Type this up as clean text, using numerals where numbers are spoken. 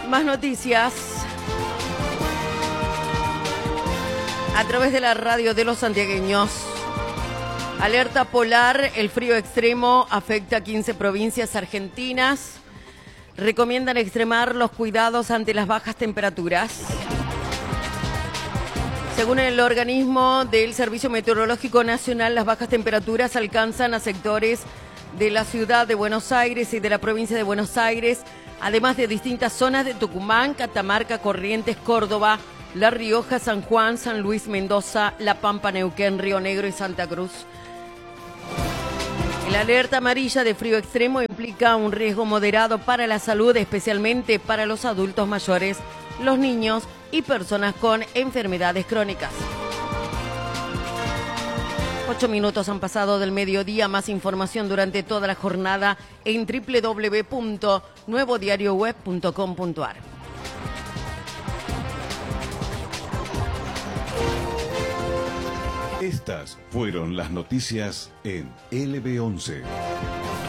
Más noticias. A través de la radio de los santiagueños. Alerta polar, el frío extremo afecta a 15 provincias argentinas. Recomiendan extremar los cuidados ante las bajas temperaturas. Según el organismo del Servicio Meteorológico Nacional, las bajas temperaturas alcanzan a sectores de la ciudad de Buenos Aires y de la provincia de Buenos Aires, además de distintas zonas de Tucumán, Catamarca, Corrientes, Córdoba, La Rioja, San Juan, San Luis, Mendoza, La Pampa, Neuquén, Río Negro y Santa Cruz. La alerta amarilla de frío extremo implica un riesgo moderado para la salud, especialmente para los adultos mayores, los niños y personas con enfermedades crónicas. 8 minutos han pasado del mediodía. Más información durante toda la jornada en www.nuevodarioweb.com.ar. Estas fueron las noticias en LB11.